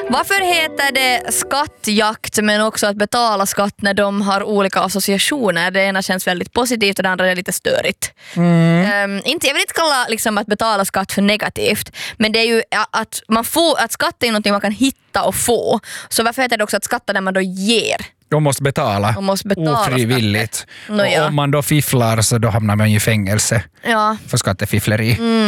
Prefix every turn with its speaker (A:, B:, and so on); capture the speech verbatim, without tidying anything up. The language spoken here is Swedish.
A: Varför heter det skattjakt men också att betala skatt när de har olika associationer? Det ena känns väldigt positivt och det andra är lite störigt. Mm. Um, inte, jag vill inte kalla liksom, att betala skatt för negativt, men det är ju att, man får, att skatt är något man kan hitta och få. Så varför heter det också att skatta där man då ger?
B: De måste betala,
A: de måste betala
B: ofrivilligt.
A: No, ja.
B: Och om man då fifflar så då hamnar man i fängelse
A: ja.
B: för skattefiffleri.
A: Mm.